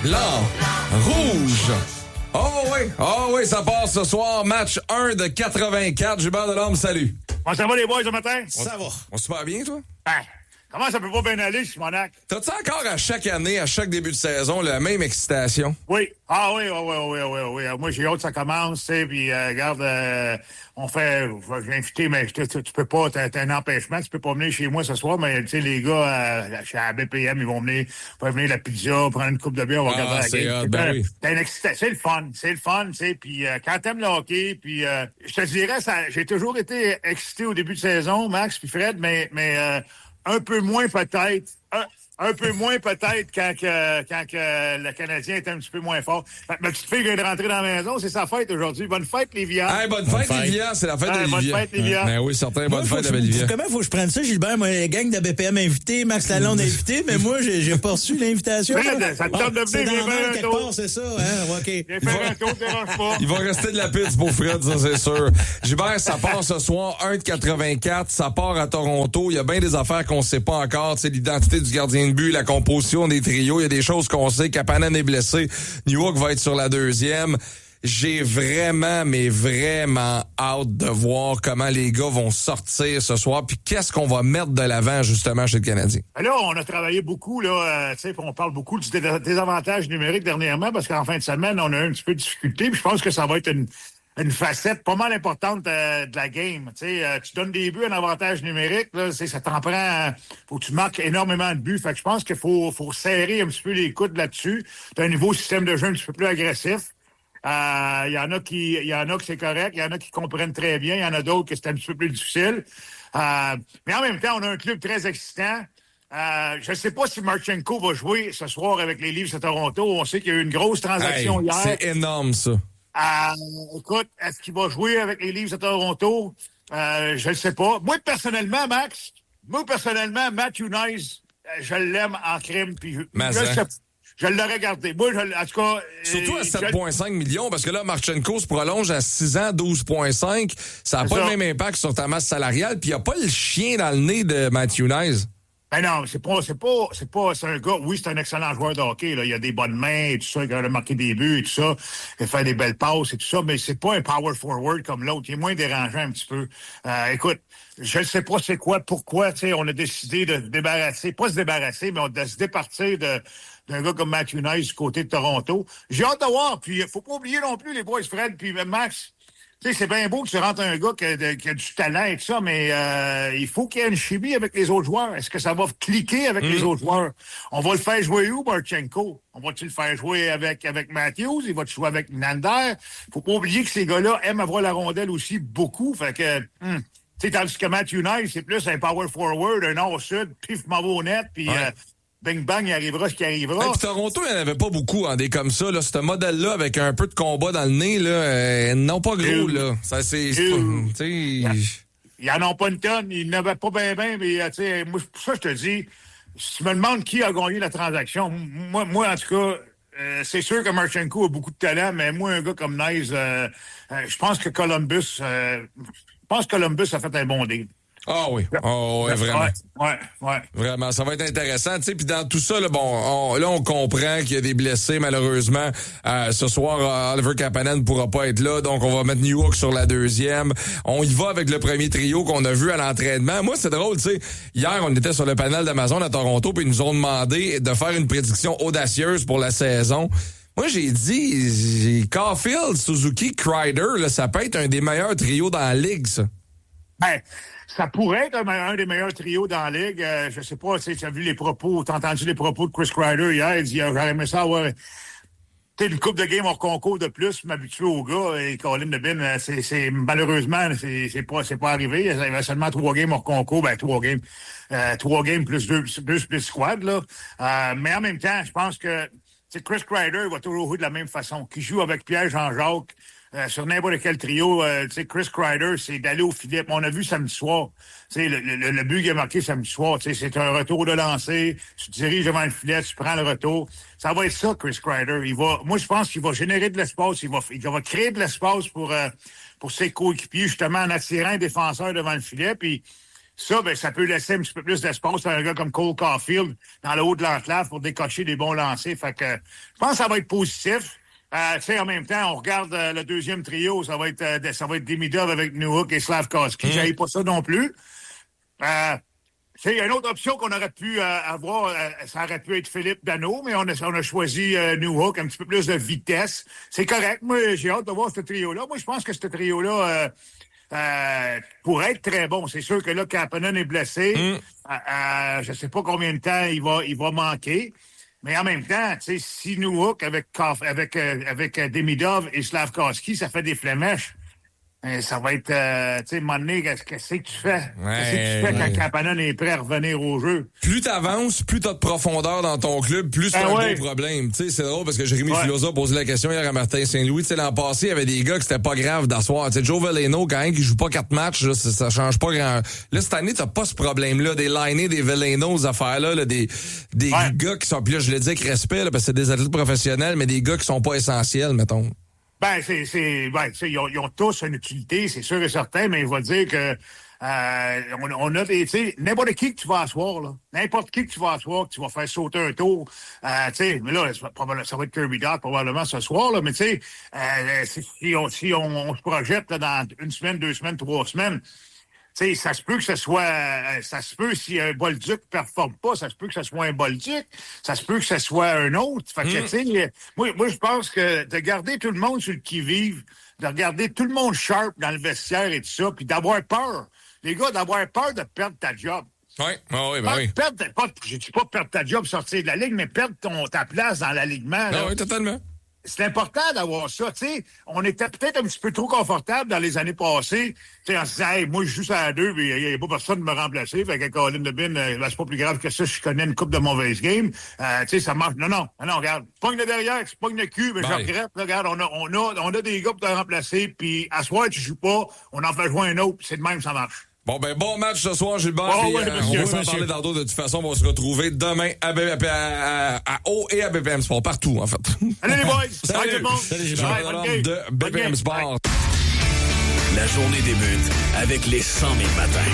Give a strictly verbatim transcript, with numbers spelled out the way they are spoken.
blanc, rouge. Oh oui, oh oui, ça passe ce soir. Match un de quatre-vingt-quatre. Gilbert Delorme, salut. Comment ça va les boys ce matin? Ça va. On se super bien, toi? Ben, comment ça peut pas bien aller, Simonac? T'as-tu encore à chaque année, à chaque début de saison, la même excitation? Oui. Ah oui, oui, oui, oui, oui, oui. Moi, j'ai hâte que ça commence, tu sais, puis euh, regarde, euh, on fait, je vais inviter, mais tu, tu, tu peux pas, t'as, t'as un empêchement, tu peux pas venir chez moi ce soir, mais tu sais, les gars, euh, chez la B P M, ils vont venir, vont venir la pizza, prendre une coupe de bière, on va ah, regarder c'est la game. Hot, ben oui. T'as une excitation, c'est le fun, c'est le fun, tu sais, puis euh, quand t'aimes le hockey, puis euh, je te dirais, ça, j'ai toujours été excité au début de saison, Max puis Fred, mais, mais euh, un peu moins peut-être. Un, un peu moins peut-être quand, que, quand que le Canadien était un petit peu moins fort. Ma petite fille vient de rentrer dans la maison, c'est sa fête aujourd'hui. Bonne fête, Livia. Hey, bonne fête, bonne Livia. C'est la fête hey, de Livia. Bonne fête, Livia. Ben oui, certain. Bonne moi, fête de Livia. Comment faut que je prenne ça, Gilbert? Moi, la gang de B P M invité, Max Lalonde invité, mais moi, j'ai, j'ai pas reçu l'invitation. Fred, ça te tente de C'est venir, dans viens quelque faire un tour. part, c'est ça, hein? OK. Viens faire un tour, dérange pas. Il va rester de la pizza pour Fred, ça, c'est sûr. Gilbert, ça part ce soir, un de quatre-vingt-quatre. Ça part à Toronto. Il y a bien des affaires qu'on sait pas encore. Tu sais, l'identité du gardien de but, la composition des trios. Il y a des choses qu'on sait. Kapanen est blessé. New York va être sur la deuxième. J'ai vraiment, mais vraiment hâte de voir comment les gars vont sortir ce soir. Puis qu'est-ce qu'on va mettre de l'avant, justement, chez le Canadien. Là, on a travaillé beaucoup, là, euh, tu sais, on parle beaucoup du désavantage numérique dernièrement parce qu'en fin de semaine, on a eu un petit peu de difficulté. Puis je pense que ça va être une, une facette pas mal importante euh, de la game. Tu sais, euh, tu donnes des buts, un avantage numérique, là, ça t'en prend, faut que tu marques énormément de buts. Fait que je pense qu'il faut, faut serrer un petit peu les coudes là-dessus. T'as un niveau système de jeu un petit peu plus agressif. Il euh, y en a qui, il y en a que c'est correct, il y en a qui comprennent très bien, il y en a d'autres que c'est un petit peu plus difficile. Euh, mais en même temps, on a un club très excitant. Euh, je ne sais pas si Marchenko va jouer ce soir avec les Leafs de Toronto. On sait qu'il y a eu une grosse transaction Hey, hier. c'est énorme, ça. Euh, écoute, est-ce qu'il va jouer avec les Leafs de Toronto? Euh, je ne sais pas. Moi, personnellement, Max, moi, personnellement, Matthew Nice, je l'aime en crime. Puis je, Mais je, ça. je l'aurais regardé. Moi, je, en tout cas... Surtout à euh, sept virgule cinq millions, parce que là, Marchenko se prolonge à six ans, douze virgule cinq. Ça n'a pas ça. le même impact sur ta masse salariale, puis il n'y a pas le chien dans le nez de Matthew Nice. Ben non, c'est pas, c'est pas, c'est pas, c'est un gars, oui, c'est un excellent joueur de hockey, là. Il a des bonnes mains et tout ça, il a marqué des buts et tout ça, il fait des belles passes et tout ça, mais c'est pas un power forward comme l'autre. Il est moins dérangeant un petit peu. Euh, écoute, je ne sais pas c'est quoi, pourquoi, tu sais, on a décidé de se débarrasser, pas se débarrasser, mais on de se départir de, d'un gars comme Matthew Nice du côté de Toronto. J'ai hâte de voir, puis faut pas oublier non plus les boys Fred puis Max. Tu sais, c'est bien beau que tu rentres un gars qui a, de, qui a du talent et tout ça, mais euh, il faut qu'il y ait une chimie avec les autres joueurs. Est-ce que ça va cliquer avec mmh. les autres joueurs? On va le faire jouer où, Marchenko? On va-tu le faire jouer avec, avec Matthews? Il va-tu jouer avec Nander? Faut pas oublier que ces gars-là aiment avoir la rondelle aussi beaucoup. Fait que, hmm, tu sais, tandis que Matthew Nice, c'est plus un power forward, un nord-sud, pif, m'en va au net, puis... Ouais. Euh, bing bang, il arrivera ce qui arrivera. Hey, puis Toronto, il n'y en avait pas beaucoup, hein, des comme ça. Là, ce modèle-là, avec un peu de combat dans le nez, là, euh, non pas gros. Là. Ça, c'est, c'est pas, ils n'en ont pas une tonne. Ils n'avaient pas bien, bien, mais moi, pour ça, je te dis, si tu me demandes qui a gagné la transaction, moi, moi en tout cas, euh, c'est sûr que Marchenko a beaucoup de talent, mais moi, un gars comme Nice, euh, euh, je pense que Columbus, euh, je pense que Columbus a fait un bon deal. Ah oui, oh, ouais, vraiment. Ouais, ouais, ouais. Vraiment, ça va être intéressant. Tu sais, puis dans tout ça, là, bon, on, là, on comprend qu'il y a des blessés, malheureusement. Euh, ce soir, Oliver Kapanen ne pourra pas être là, donc on va mettre New York sur la deuxième. On y va avec le premier trio qu'on a vu à l'entraînement. Moi, c'est drôle, tu sais. Hier, on était sur le panel d'Amazon à Toronto, puis ils nous ont demandé de faire une prédiction audacieuse pour la saison. Moi, j'ai dit, j'ai Caulfield, Suzuki, Kreider, là, ça peut être un des meilleurs trios dans la ligue, ça. Ben, ça pourrait être un, un des meilleurs trios dans la Ligue. Euh, je sais pas, tu as vu les propos, t'as entendu les propos de Chris Kreider hier, il dit, j'aurais aimé ça avoir une coupe de game hors concours de plus, m'habituer au gars, et Colin DeBin, c'est, c'est, malheureusement, c'est, c'est pas, c'est pas arrivé. Il y avait seulement trois games hors concours, ben, trois games, euh, trois games plus deux, plus, plus squad, là. Euh, mais en même temps, je pense que, Chris Kreider va toujours jouer de la même façon, qui joue avec Pierre-Jean-Jacques, Euh, sur n'importe quel trio, euh, tu sais, Chris Kreider, c'est d'aller au filet. On a vu samedi soir, tu sais, le, le, le but qu'il a marqué samedi soir, tu sais, c'est un retour de lancer, tu te diriges devant le filet, tu prends le retour. Ça va être ça, Chris Kreider. Il va, moi, je pense qu'il va générer de l'espace, il va, il va créer de l'espace pour, euh, pour ses coéquipiers, justement, en attirant un défenseur devant le filet, puis Ça, ben, ça peut laisser un petit peu plus d'espace à un gars comme Cole Caulfield dans le haut de l'enclave pour décocher des bons lancers. Fait que je pense que ça va être positif. Euh, tu sais, en même temps, on regarde euh, le deuxième trio, ça va être euh, ça va être Demidov avec Newhook et Slavkovsky. Mm. J'avais pas ça non plus. Euh, tu sais, il y a une autre option qu'on aurait pu euh, avoir, euh, ça aurait pu être Philippe Danault, mais on a, on a choisi euh, Newhook, un petit peu plus de vitesse. C'est correct. Moi, j'ai hâte de voir ce trio-là. Moi, je pense que ce trio-là euh, euh, pourrait être très bon. C'est sûr que là, Kapanen est blessé. Mm. Euh, euh, je sais pas combien de temps il va, il va manquer. Mais en même temps, tu sais, si Newhook avec avec euh, avec euh, Demidov et Slavkovsky, ça fait des flémèches. Et ça va être, euh, tu sais, à un moment donné, qu'est-ce que c'est que tu fais? Ouais, qu'est-ce que tu fais ouais. quand Kapanen est prêt à revenir au jeu? Plus t'avances, plus t'as de profondeur dans ton club, plus c'est ben un ouais. gros problème. Tu sais, c'est drôle parce que Jérémy ouais. Filosa a posé la question hier à Martin Saint-Louis. Tu sais, l'an passé, il y avait des gars que c'était pas grave d'asseoir. Tu sais, Joe Veleno, quand même, qui joue pas quatre matchs, là, ça, ça change pas grand. Là, cette année, t'as pas ce problème-là. Des linés, des Veleno, ces affaires-là, là, des, des ouais. gars qui sont, puis là, je le dis avec respect, là, parce que c'est des athlètes professionnels, mais des gars qui sont pas essentiels, mettons. Ben, c'est, c'est, ben, ils ont, ils ont tous une utilité, c'est sûr et certain, mais il va dire que, euh, on, on a des, tu sais, n'importe qui que tu vas asseoir, là, n'importe qui que tu vas asseoir, que tu vas faire sauter un tour, euh, tu sais, mais là, ça va, ça va être Kirby Dach probablement ce soir, là, mais tu sais, euh, si on, si on, on se projette, là, dans une semaine, deux semaines, trois semaines, tu sais, ça se peut que ce soit, euh, ça se peut si un Bolduc performe pas, ça se peut que ce soit un Bolduc, ça se peut que ce soit un autre. Fait que, mm. tu sais, moi, moi, je pense que de garder tout le monde sur le qui-vive, de regarder tout le monde sharp dans le vestiaire et tout ça, puis d'avoir peur, les gars, d'avoir peur de perdre ta job. Oui, oh oui, ben oui. Perdre, pas, je dis pas perdre ta job, sortir de la ligue, mais perdre ton, ta place dans l'alignement. Ah oui, totalement. C'est important d'avoir ça, tu sais. On était peut-être un petit peu trop confortable dans les années passées. Tu sais, on se disait, hey, moi, je joue ça à deux, puis il n'y a pas personne de me remplacer. Fait que Colin DeBin, euh, ben, c'est pas plus grave que ça, je connais une coupe de mauvaises games. Euh, tu sais, ça marche. Non, non, non, regarde. Pogne le derrière, tu pognes le cul, mais je regrette. Regarde, on a, on a, on a des gars pour te remplacer, puis à soir, tu joues pas, on en fait jouer un autre, c'est de même, ça marche. Bon, ben, bon match ce soir, Gilbert. Oh, et, ouais, euh, monsieur, on va s'en parler tantôt. De toute façon, on va se retrouver demain à, B- à, à, à O et à B P M Sport, partout, en fait. Allez, les boys! Salut, tout le monde! Salut, Gilbert de B P M Sport. La journée débute avec les cent mille matins.